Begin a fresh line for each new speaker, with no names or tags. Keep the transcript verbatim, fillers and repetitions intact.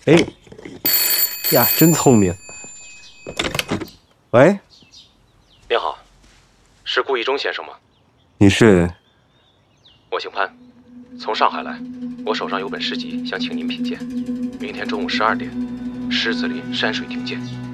哎，呀，真聪明。喂，
您好，是顾一中先生吗？
你是？
我姓潘，从上海来，我手上有本诗集，想请您品鉴。明天中午十二点，狮子林山水亭见。